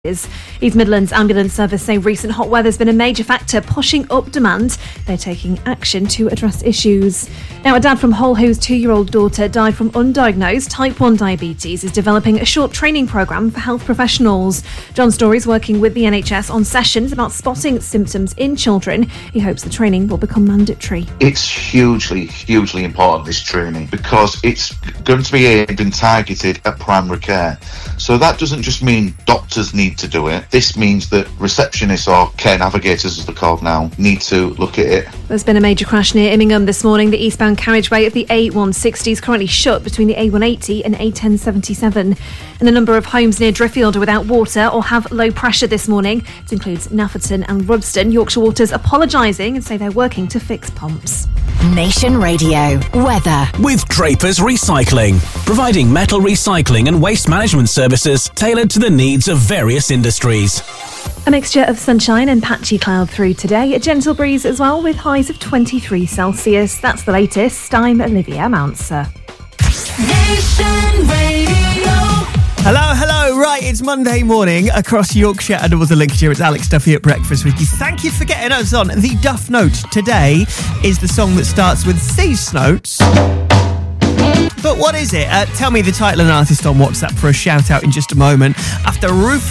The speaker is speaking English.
East Midlands Ambulance Service say recent hot weather has been a major factor pushing up demand. They're taking action to address issues. Now, a dad from Hull whose 2-year-old daughter died from undiagnosed type 1 diabetes is developing a short training programme for health professionals. John Story's working with the NHS on sessions about spotting symptoms in children. He hopes the training will become mandatory. It's hugely important, this training, because it's going to be aimed and targeted at primary care. So that doesn't just mean doctors need to do it. This means that receptionists, or care navigators as they're called now, need to look at it. There's been a major crash near Immingham this morning. The eastbound carriageway of the A160 is currently shut between the A180 and A1077. And a number of homes near Driffield are without water or have low pressure this morning. It includes Nafferton and Rudston. Yorkshire Water's apologising and say they're working to fix pumps. Nation Radio weather with Drapers Recycling, providing metal recycling and waste management services tailored to the needs of various industries. A mixture of sunshine and patchy cloud through today. A gentle breeze as well, with highs of 23 Celsius. That's the latest. I'm Olivia Mounser. Nation Radio. Hello. Right, it's Monday morning across Yorkshire and all the Lincolnshire. It's Alex Duffy at breakfast with you. Thank you for getting us on. The Duff Note today is the song that starts with these notes. But what is it? Tell me the title and artist on WhatsApp for a shout out in just a moment. After Rufus